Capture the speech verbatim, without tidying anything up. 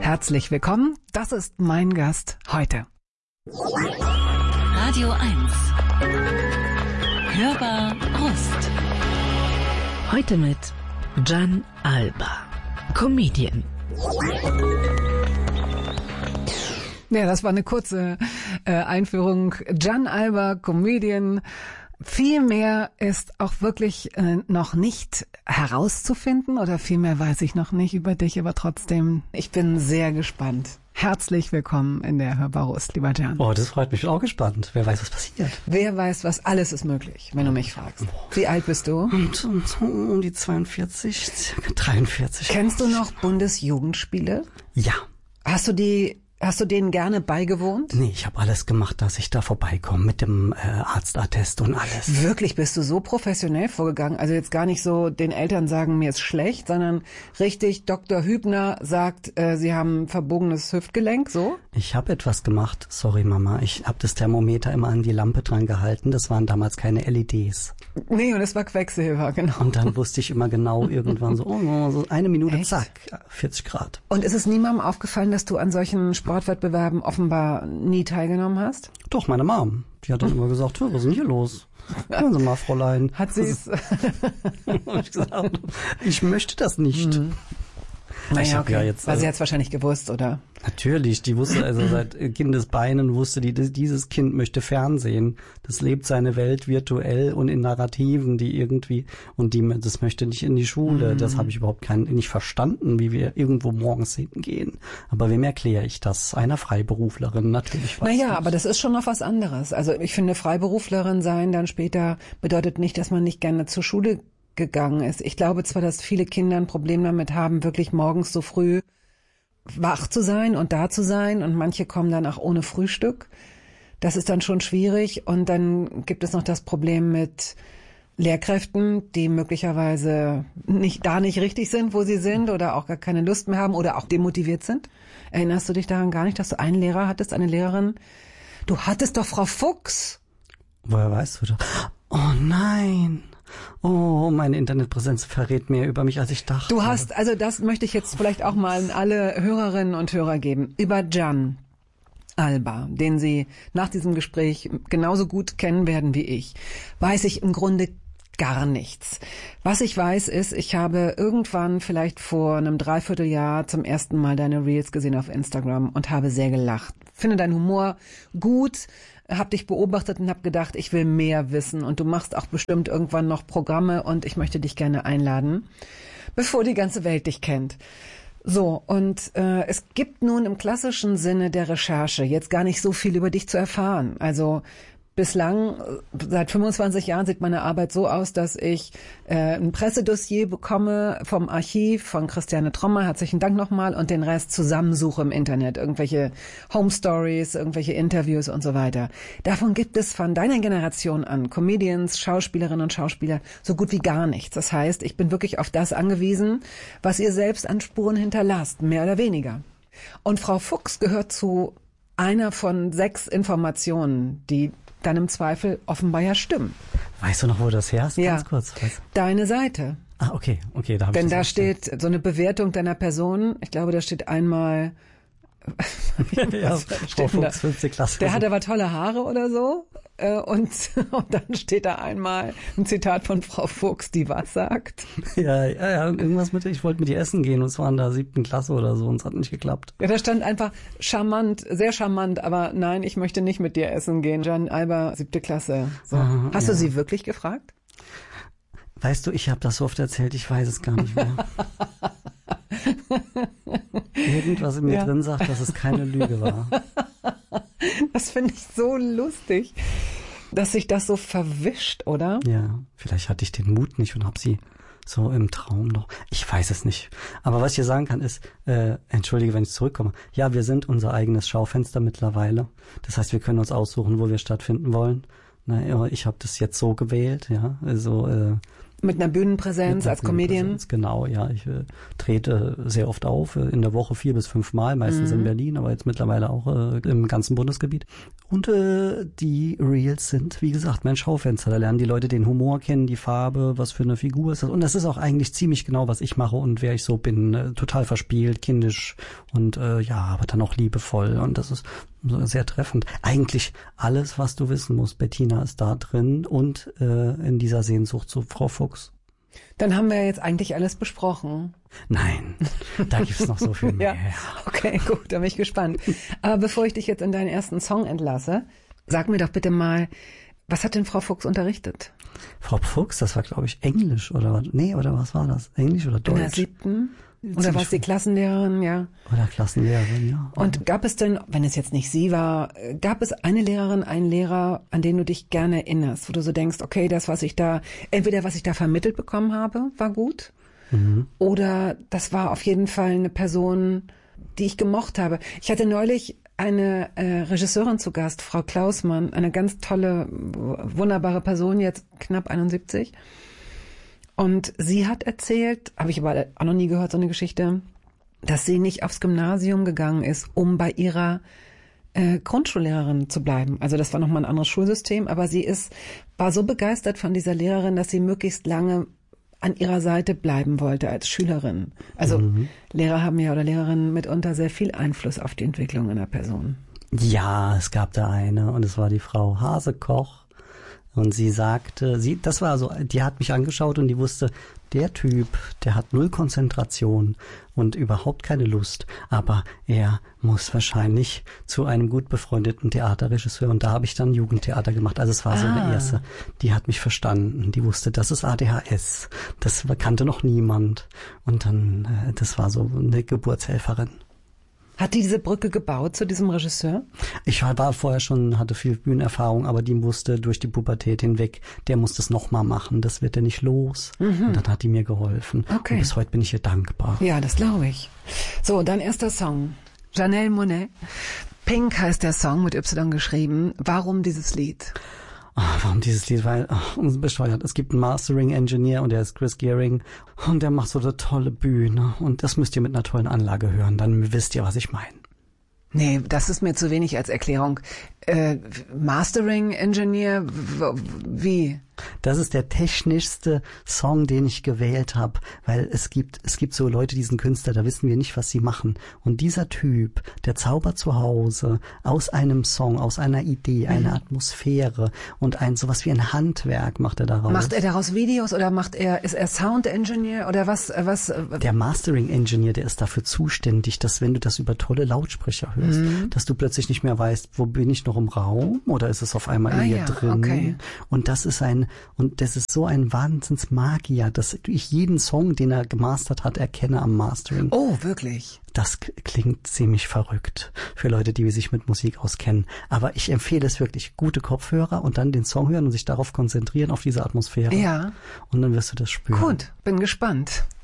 Herzlich willkommen, das ist mein Gast heute. Radio eins. Hörbar Rust. Heute mit Gian Alba, Comedian. Ja, das war eine kurze äh, Einführung. Gian Alba, Comedian. Viel mehr ist auch wirklich äh, noch nicht herauszufinden oder viel mehr weiß ich noch nicht über dich, aber trotzdem, ich bin sehr gespannt. Herzlich willkommen in der Hörbar Rust, lieber Gian. Oh, das freut mich. Ich bin auch gespannt. Wer weiß, was passiert. Wer weiß, was alles ist möglich, wenn du mich fragst. Wie alt bist du? Und, und, um die zweiundvierzig, circa dreiundvierzig. Kennst du noch Bundesjugendspiele? Ja. Hast du die, hast du denen gerne beigewohnt? Nee, ich habe alles gemacht, dass ich da vorbeikomme mit dem äh, Arztattest und alles. Wirklich, bist du so professionell vorgegangen? Also jetzt gar nicht so den Eltern sagen, mir ist schlecht, sondern richtig, Doktor Hübner sagt, äh, sie haben verbogenes Hüftgelenk, so? Ich habe etwas gemacht. Sorry, Mama. Ich habe das Thermometer immer an die Lampe dran gehalten. Das waren damals keine L E Ds. Nee, und es war Quecksilber, genau. Und dann wusste ich immer genau irgendwann so, oh, so eine Minute, Echt? zack, vierzig Grad. Und ist es niemandem aufgefallen, dass du an solchen Sportwettbewerben offenbar nie teilgenommen hast? Doch, meine Mom. Die hat dann immer gesagt, was ist denn hier los? Hören Sie mal, Fräulein. Hat sie es? Hab ich gesagt, ich möchte das nicht. Mhm. Ich Naja, hab okay. ja jetzt, Weil also, sie hat es wahrscheinlich gewusst, oder? Natürlich, die wusste also seit Kindesbeinen, wusste die, dieses Kind möchte Fernsehen. Das lebt seine Welt virtuell und in Narrativen, die irgendwie, und die, das möchte nicht in die Schule. Mhm. Das habe ich überhaupt kein, nicht verstanden, wie wir irgendwo morgens hingehen. Aber wem erkläre ich das? Einer Freiberuflerin, natürlich. Naja, aber das ist schon noch was anderes. Also ich finde, Freiberuflerin sein dann später bedeutet nicht, dass man nicht gerne zur Schule gegangen ist. Ich glaube zwar, dass viele Kinder ein Problem damit haben, wirklich morgens so früh wach zu sein und da zu sein, und manche kommen dann auch ohne Frühstück. Das ist dann schon schwierig, und dann gibt es noch das Problem mit Lehrkräften, die möglicherweise nicht da nicht richtig sind, wo sie sind, oder auch gar keine Lust mehr haben oder auch demotiviert sind. Erinnerst du dich daran gar nicht, dass du einen Lehrer hattest, eine Lehrerin? Du hattest doch Frau Fuchs. Woher weißt du das? Oh nein. Oh, meine Internetpräsenz verrät mehr über mich, als ich dachte. Du hast, also das möchte ich jetzt vielleicht auch mal an alle Hörerinnen und Hörer geben, über Gian Alba, den Sie nach diesem Gespräch genauso gut kennen werden wie ich, weiß ich im Grunde gar nichts. Was ich weiß ist, ich habe irgendwann vielleicht vor einem Dreivierteljahr zum ersten Mal deine Reels gesehen auf Instagram und habe sehr gelacht. Finde deinen Humor gut, hab dich beobachtet und hab gedacht, ich will mehr wissen, und du machst auch bestimmt irgendwann noch Programme und ich möchte dich gerne einladen, bevor die ganze Welt dich kennt. So, und äh, es gibt nun im klassischen Sinne der Recherche jetzt gar nicht so viel über dich zu erfahren. Also bislang, seit fünfundzwanzig Jahren sieht meine Arbeit so aus, dass ich äh, ein Pressedossier bekomme vom Archiv von Christiane Trommer, herzlichen Dank nochmal, und den Rest zusammensuche im Internet, irgendwelche Home Stories, irgendwelche Interviews und so weiter. Davon gibt es von deiner Generation an Comedians, Schauspielerinnen und Schauspieler so gut wie gar nichts. Das heißt, ich bin wirklich auf das angewiesen, was ihr selbst an Spuren hinterlasst, mehr oder weniger. Und Frau Fuchs gehört zu einer von sechs Informationen, die dann im Zweifel offenbar ja stimmen. Weißt du noch, wo das her ist? Ja. Ganz kurz. Was? Deine Seite. Ah, okay, okay, da habe ich Denn das da verstanden. steht so eine Bewertung deiner Person. Ich glaube, da steht einmal ja, was Frau steht denn da? Fuchs, fünfte Klasse. Der hat aber tolle Haare oder so. Äh, Und, und dann steht da einmal ein Zitat von Frau Fuchs, die was sagt. Ja, ja, ja, irgendwas mit, ich wollte mit ihr essen gehen und es war in der siebten Klasse oder so und es hat nicht geklappt. Ja, da stand einfach charmant, sehr charmant, aber nein, ich möchte nicht mit dir essen gehen. Gian Alba, siebte Klasse. So. Aha, Hast ja. du sie wirklich gefragt? Weißt du, ich habe das so oft erzählt, ich weiß es gar nicht mehr. Irgendwas in mir Ja. drin sagt, dass es keine Lüge war. Das finde ich so lustig, dass sich das so verwischt, oder? Ja, vielleicht hatte ich den Mut nicht und habe sie so im Traum noch. Ich weiß es nicht. Aber was ich dir sagen kann ist, äh, entschuldige, wenn ich zurückkomme. Ja, wir sind unser eigenes Schaufenster mittlerweile. Das heißt, wir können uns aussuchen, wo wir stattfinden wollen. Na, ich habe das jetzt so gewählt, ja. Also äh, Mit einer Bühnenpräsenz Mit einer als Comedian? Bühnenpräsenz, genau, ja. Ich äh, trete sehr oft auf, äh, in der Woche vier bis fünf Mal, meistens mhm. in Berlin, aber jetzt mittlerweile auch äh, im ganzen Bundesgebiet. Und äh, die Reels sind, wie gesagt, mein Schaufenster. Da lernen die Leute den Humor kennen, die Farbe, was für eine Figur ist das. Und das ist auch eigentlich ziemlich genau, was ich mache und wer ich so bin. Äh, total verspielt, kindisch und äh, ja, aber dann auch liebevoll. Und das ist sehr treffend. Eigentlich alles, was du wissen musst, Bettina, ist da drin und äh, in dieser Sehnsucht zu Frau Fuchs. Dann haben wir jetzt eigentlich alles besprochen. Nein, da gibt's noch so viel mehr. Ja, okay, gut, da bin ich gespannt. Aber bevor ich dich jetzt in deinen ersten Song entlasse, sag mir doch bitte mal, was hat denn Frau Fuchs unterrichtet? Frau Fuchs, das war, glaube ich, Englisch oder was? Nee, oder was war das? Englisch oder Deutsch? In der siebten? Oder war es die Klassenlehrerin, ja? Oder Klassenlehrerin, ja. Und gab es denn, wenn es jetzt nicht sie war, gab es eine Lehrerin, einen Lehrer, an den du dich gerne erinnerst, wo du so denkst, okay, das, was ich da, entweder was ich da vermittelt bekommen habe, war gut, mhm. oder das war auf jeden Fall eine Person, die ich gemocht habe. Ich hatte neulich eine äh, Regisseurin zu Gast, Frau Klausmann, eine ganz tolle, wunderbare Person, jetzt knapp einundsiebzig. Und sie hat erzählt, habe ich aber auch noch nie gehört, so eine Geschichte, dass sie nicht aufs Gymnasium gegangen ist, um bei ihrer äh, Grundschullehrerin zu bleiben. Also das war nochmal ein anderes Schulsystem, aber sie ist war so begeistert von dieser Lehrerin, dass sie möglichst lange an ihrer Seite bleiben wollte als Schülerin. Also mhm. Lehrer haben ja oder Lehrerinnen mitunter sehr viel Einfluss auf die Entwicklung einer Person. Ja, es gab da eine und es war die Frau Hasekoch. Und sie sagte, sie, das war so, die hat mich angeschaut und die wusste, der Typ, der hat null Konzentration und überhaupt keine Lust, aber er muss wahrscheinlich zu einem gut befreundeten Theaterregisseur und da habe ich dann Jugendtheater gemacht. Also es war ah. so eine erste, die hat mich verstanden, die wusste, das ist A D H S, das kannte noch niemand und dann, das war so eine Geburtshelferin. Hat die diese Brücke gebaut zu diesem Regisseur? Ich war vorher schon, hatte viel Bühnenerfahrung, aber die musste durch die Pubertät hinweg, der muss das nochmal machen, das wird er nicht los. Mhm. Und dann hat die mir geholfen. Okay. Und bis heute bin ich ihr dankbar. Ja, das glaube ich. So, dein erster Song. Janelle Monáe. Pink heißt der Song, mit Y geschrieben. Warum dieses Lied? Oh, warum dieses Lied? Weil, oh, bescheuert. Es gibt einen Mastering-Engineer und der ist Chris Gearing und der macht so eine tolle Bühne und das müsst ihr mit einer tollen Anlage hören, dann wisst ihr, was ich meine. Nee, das ist mir zu wenig als Erklärung. Äh, Mastering-Engineer, wie? Das ist der technischste Song, den ich gewählt habe, weil es gibt es gibt so Leute, die sind Künstler, da wissen wir nicht, was sie machen. Und dieser Typ, der zaubert zu Hause aus einem Song, aus einer Idee, eine mhm. Atmosphäre und ein sowas wie ein Handwerk macht er daraus. Macht er daraus Videos oder macht er ist er Sound Engineer oder was was? Der Mastering Engineer, der ist dafür zuständig, dass wenn du das über tolle Lautsprecher hörst, mhm. dass du plötzlich nicht mehr weißt, wo bin ich noch im Raum oder ist es auf einmal ah, in mir ja, drin? Okay. Und das ist ein Und das ist so ein Wahnsinnsmagier, dass ich jeden Song, den er gemastert hat, erkenne am Mastering. Oh, wirklich? Das klingt ziemlich verrückt für Leute, die sich mit Musik auskennen. Aber ich empfehle es wirklich, gute Kopfhörer und dann den Song hören und sich darauf konzentrieren, auf diese Atmosphäre. Ja. Und dann wirst du das spüren. Gut, bin gespannt.